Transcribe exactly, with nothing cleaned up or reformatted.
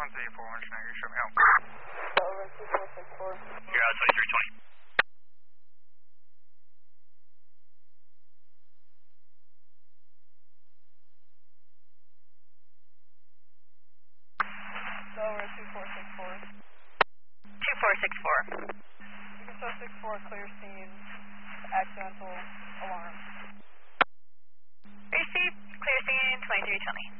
three four one, can you show me out? Over two four six four. You're out twenty-three twenty. Over two four six four. two four six four. You can show six four, clear scene, accidental alarm. Receive, clear scene, twenty-three twenty.